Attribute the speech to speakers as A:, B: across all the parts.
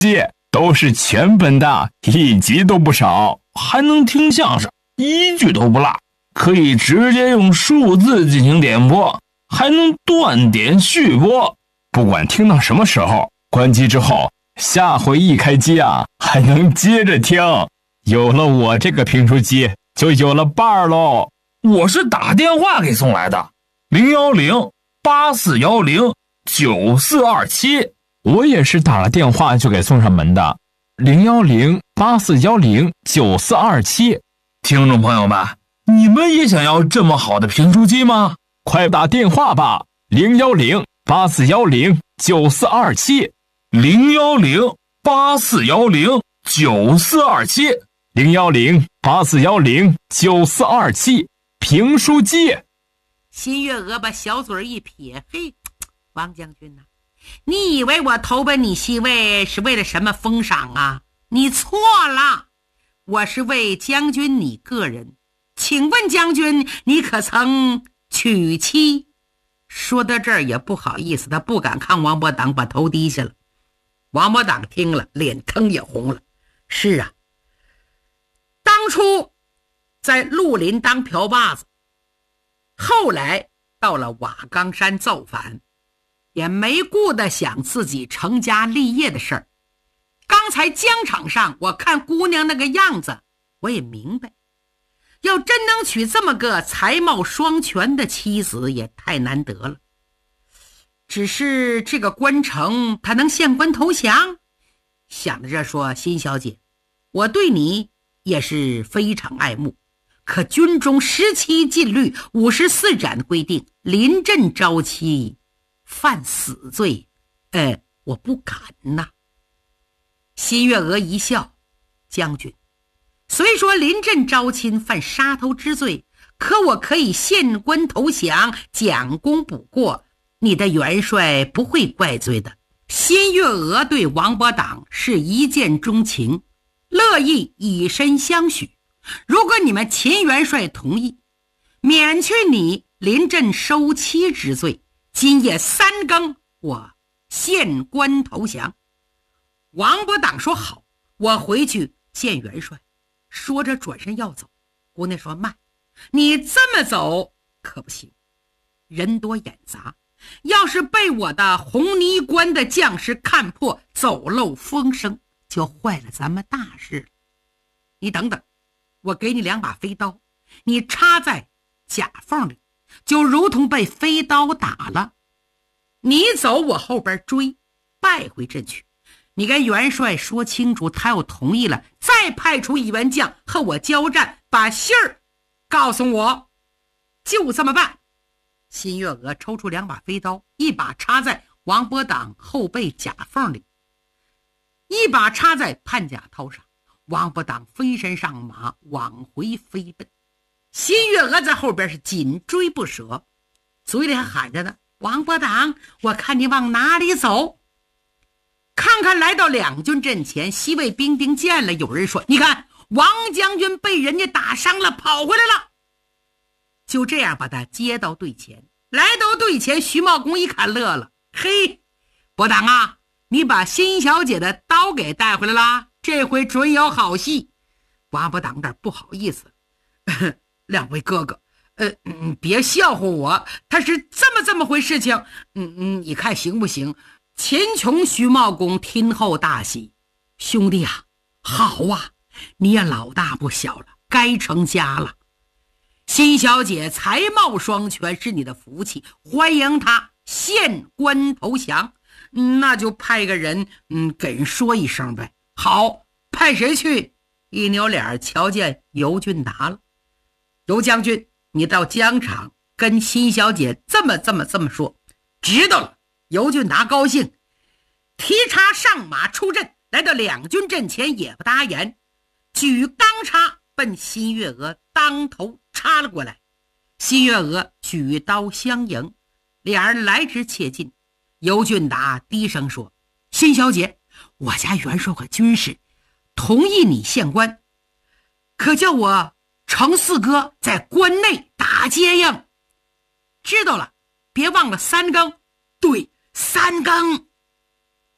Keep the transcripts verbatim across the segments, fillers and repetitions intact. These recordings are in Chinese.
A: 界都是全本的，一集都不少，还能听相声，一句都不落，可以直接用数字进行点播，还能断点续播，不管听到什么时候，关机之后下回一开机啊，还能接着听。有了我这个评书机，就有了伴儿喽。
B: 我是打电话给送来的，零幺零八四幺零九四二七。
A: 我也是打了电话就给送上门的，零幺零八四幺零九四二七。
B: 听众朋友们，你们也想要这么好的评书机吗？
A: 快打电话吧，零幺零八四幺零九四二七，
B: 零幺零八四幺零九四二七，
A: 零幺零八四幺零九四二七，评书机。
C: 新月娥把小嘴一撇，嘿，王将军呐、啊，你以为我投奔你西魏是为了什么封赏啊？你错了，我是为将军你个人。请问将军，你可曾娶妻？说到这儿也不好意思，他不敢看王伯党，把头低下了。王伯党听了，脸腾也红了。是啊，当初在绿林当瓢把子，后来到了瓦岗山造反，也没顾得想自己成家立业的事儿。刚才疆场上我看姑娘那个样子，我也明白，要真能娶这么个才貌双全的妻子也太难得了。只是这个关城他能献官投降？想着这说，辛小姐，我对你也是非常爱慕，可军中十七禁律五十四斩规定，临阵招妻犯死罪，呃，我不敢呐。新月娥一笑，将军，虽说临阵招亲犯杀头之罪，可我可以献官投降，将功补过，你的元帅不会怪罪的。新月娥对王伯党是一见钟情，乐意以身相许。如果你们秦元帅同意，免去你临阵收妻之罪，今夜三更我献官投降。王伯党说好，我回去见元帅。说着转身要走，姑娘说慢，你这么走可不行，人多眼杂，要是被我的红泥关的将士看破，走漏风声，就坏了咱们大事了。你等等，我给你两把飞刀，你插在甲缝里，就如同被飞刀打了。你走，我后边追，败回阵去。你跟元帅说清楚，他要同意了，再派出一员将和我交战，把信儿告诉我，就这么办。新月娥抽出两把飞刀，一把插在王伯党后背甲缝里，一把插在判甲头上。王伯党飞身上马，往回飞奔。新月娥在后边是紧追不舍，嘴里还喊着呢，王伯党，我看你往哪里走。看看来到两军阵前，西魏兵丁见了，有人说，你看王将军被人家打伤了，跑回来了。就这样把他接到队前。来到队前，徐茂公一看乐了，嘿，伯党啊，你把辛小姐的刀给带回来啦，这回准有好戏。王伯党有点不好意思，两位哥哥，呃，嗯，别笑话我，他是这么这么回事情，嗯嗯，你看行不行？秦琼徐茂公听后大喜，兄弟啊，好啊，你也老大不小了，该成家了。辛小姐才貌双全是你的福气，欢迎她献官投降。那就派个人，嗯，给人说一声呗。好，派谁去？一扭脸瞧见尤俊达了。尤将军，你到疆场跟辛小姐这么这么这么说。知道了。尤俊达高兴，提叉上马出阵，来到两军阵前，也不搭言，举钢叉奔辛月娥当头插了过来。辛月娥举刀相迎，两人来之切近。尤俊达低声说，辛小姐，我家元帅和军士同意你献官，可叫我程四哥在关内打接应。知道了，别忘了三更。对，三更。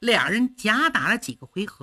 C: 两人夹打了几个回合。